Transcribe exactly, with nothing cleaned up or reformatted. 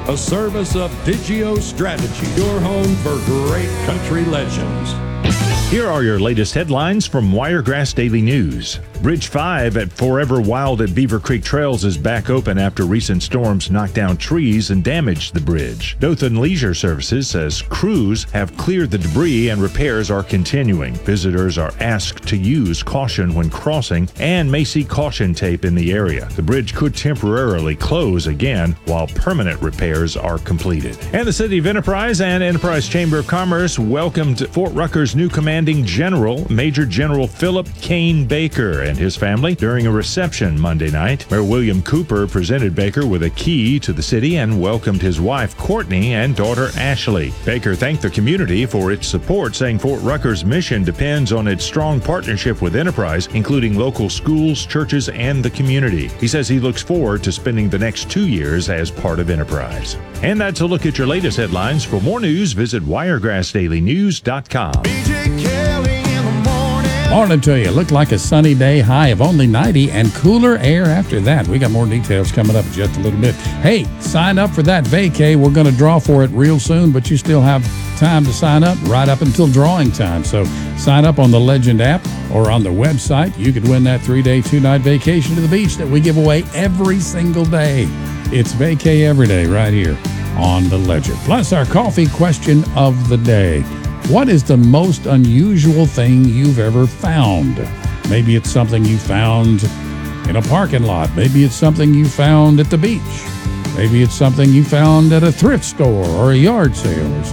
a service of Digio Strategy, your home for great country legends. Here are your latest headlines from Wiregrass Daily News. Bridge five at Forever Wild at Beaver Creek Trails is back open after recent storms knocked down trees and damaged the bridge. Dothan Leisure Services says crews have cleared the debris and repairs are continuing. Visitors are asked to use caution when crossing and may see caution tape in the area. The bridge could temporarily close again while permanent repairs are completed. And the City of Enterprise and Enterprise Chamber of Commerce welcomed Fort Rucker's new commanding general, Major General Philip Kane Baker, and his family during a reception Monday night. Mayor William Cooper presented Baker with a key to the city and welcomed his wife Courtney and daughter Ashley. Baker thanked the community for its support, saying Fort Rucker's mission depends on its strong partnership with Enterprise, including local schools, churches, and the community. He says he looks forward to spending the next two years as part of Enterprise. And that's a look at your latest headlines. For more news, visit wiregrass daily news dot com. Morning to you. Looked like a sunny day, high of only ninety, and cooler air after that. We got more details coming up in just a little bit. Hey, sign up for that vacay. We're going to draw for it real soon, but you still have time to sign up right up until drawing time. So sign up on the Legend app or on the website. You could win that three-day, two-night vacation to the beach that we give away every single day. It's vacay every day right here on the Legend. Plus our coffee question of the day. What is the most unusual thing you've ever found? Maybe it's something you found in a parking lot. Maybe it's something you found at the beach. Maybe it's something you found at a thrift store or a yard sale or